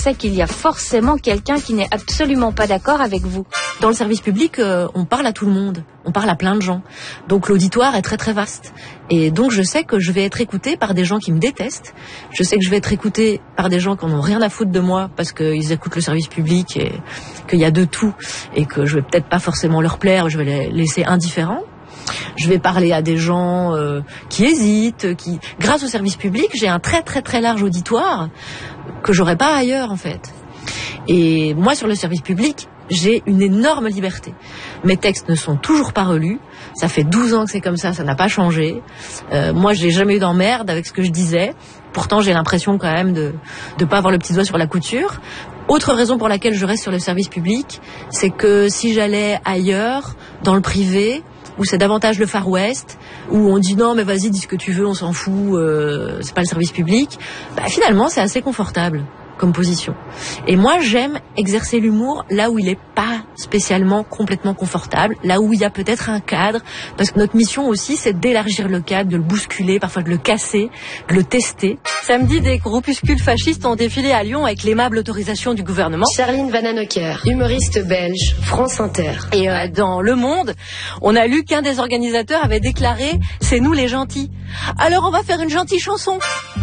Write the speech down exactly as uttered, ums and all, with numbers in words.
sais qu'il y a forcément quelqu'un qui n'est absolument pas d'accord avec vous. Dans le service public, euh, on parle à tout le monde, on parle à plein de gens. Donc l'auditoire est très très vaste. Et donc je sais que je vais être écoutée par des gens qui me détestent. Je sais que je vais être écoutée par des gens qui n'ont rien à foutre de moi parce qu'ils écoutent le service public et qu'il y a de tout et que je vais peut-être pas forcément leur plaire, je vais les laisser indifférents. Je vais parler à des gens euh, qui hésitent, qui, grâce au service public, j'ai un très très très large auditoire que j'aurais pas ailleurs en fait. Et moi sur le service public, j'ai une énorme liberté. Mes textes ne sont toujours pas relus. Ça fait douze ans que c'est comme ça, ça n'a pas changé. Euh, moi, j'ai jamais eu d'emmerde avec ce que je disais. Pourtant, j'ai l'impression quand même de de pas avoir le petit doigt sur la couture. Autre raison pour laquelle je reste sur le service public, c'est que si j'allais ailleurs, dans le privé, où c'est davantage le Far West, où on dit non mais vas-y dis ce que tu veux, on s'en fout, euh, c'est pas le service public, bah finalement c'est assez confortable comme position. Et moi j'aime exercer l'humour là où il est pas spécialement complètement confortable, là où il y a peut-être un cadre, parce que notre mission aussi c'est d'élargir le cadre, de le bousculer, parfois de le casser, de le tester. Samedi, des groupuscules fascistes ont défilé à Lyon avec l'aimable autorisation du gouvernement. Charline Vanhoenacker, humoriste belge, France Inter. Et euh, dans Le Monde, on a lu qu'un des organisateurs avait déclaré « C'est nous les gentils ». Alors on va faire une gentille chanson.